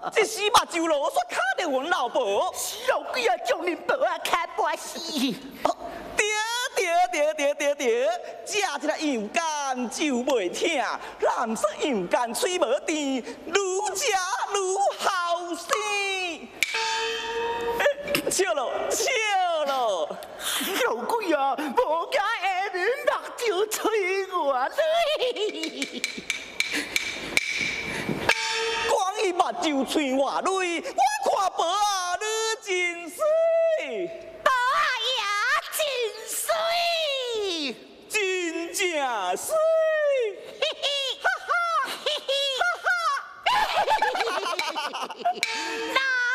这死目睭罗煞卡着阮老婆， 老鬼啊，将恁婆啊卡半死！ 对，食一个羊肝就袂疼，蓝色羊肝嘴无甜，愈食愈好生。笑咯！ 老鬼啊，无惊下面目睭催我泪。 光伊目睭催我泪，我看婆啊，你真